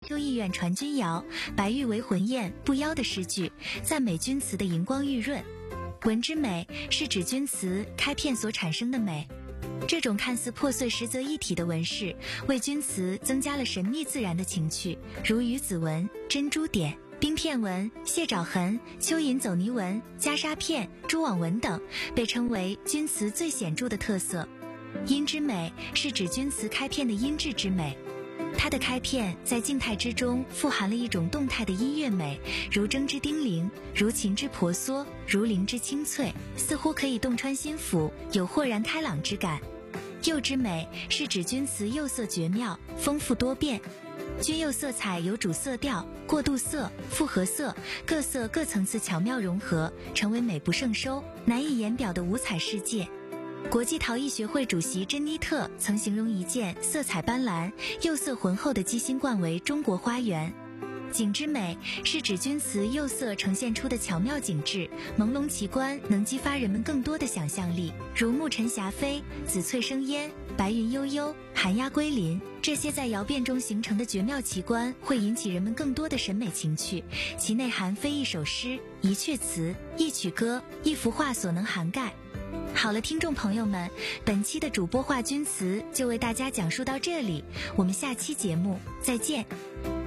秋意愿传君谣，白玉为魂焰不妖的诗句，赞美钧瓷的荧光玉润。纹之美是指钧瓷开片所产生的美。这种看似破碎实则一体的纹饰，为钧瓷增加了神秘自然的情趣，如鱼子纹、珍珠点、冰片纹、蟹爪痕、蚯蚓走泥纹、袈裟片、蛛网纹等，被称为钧瓷最显著的特色。音之美是指钧瓷开片的音质之美。它的开片在静态之中富含了一种动态的音乐美，如筝之叮铃，如琴之婆娑，如铃之清脆，似乎可以洞穿心腑，有豁然开朗之感。釉之美是指钧瓷釉色绝妙，丰富多变。钧釉色彩有主色调、过渡色、复合色，各色各层次巧妙融合，成为美不胜收、难以言表的五彩世界。国际陶艺学会主席珍妮特曾形容一件色彩斑斓、釉色浑厚的鸡心冠为中国花园。景之美是指钧瓷釉色呈现出的巧妙景致，朦胧奇观，能激发人们更多的想象力，如暮尘霞飞、紫翠生烟、白云悠悠、寒鸦归林，这些在窑变中形成的绝妙奇观会引起人们更多的审美情趣，其内涵非一首诗、一阙词、一曲歌、一幅画所能涵盖。好了，听众朋友们，本期的主播话钧瓷就为大家讲述到这里，我们下期节目再见。